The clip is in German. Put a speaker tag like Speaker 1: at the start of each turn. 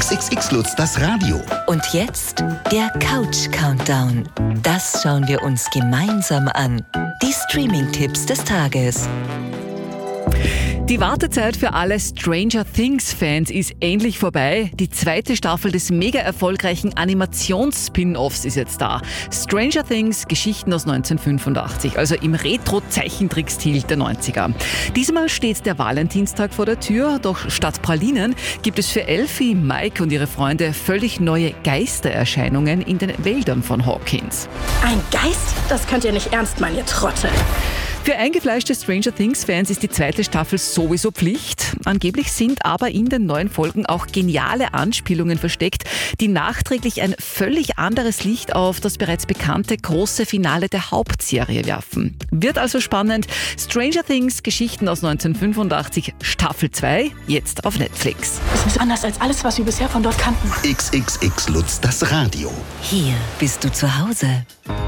Speaker 1: XXX Lutz, das Radio.
Speaker 2: Und jetzt der Couch-Countdown. Das schauen wir uns gemeinsam an. Die Streaming-Tipps des Tages.
Speaker 3: Die Wartezeit für alle Stranger Things-Fans ist endlich vorbei. Die zweite Staffel des mega erfolgreichen Animations-Spin-Offs ist jetzt da. Stranger Things, Geschichten aus 1985, also im Retro-Zeichentrick-Stil der 90er. Diesmal steht der Valentinstag vor der Tür, doch statt Pralinen gibt es für Elfie, Mike und ihre Freunde völlig neue Geistererscheinungen in den Wäldern von Hawkins.
Speaker 4: Ein Geist? Das könnt ihr nicht ernst meinen, ihr Trottel.
Speaker 3: Für eingefleischte Stranger Things-Fans ist die zweite Staffel sowieso Pflicht. Angeblich sind aber in den neuen Folgen auch geniale Anspielungen versteckt, die nachträglich ein völlig anderes Licht auf das bereits bekannte große Finale der Hauptserie werfen. Wird also spannend. Stranger Things, Geschichten aus 1985, Staffel 2, jetzt auf Netflix.
Speaker 4: Das ist anders als alles, was wir bisher von dort kannten.
Speaker 1: XXX Lutz, das Radio.
Speaker 2: Hier bist du zu Hause.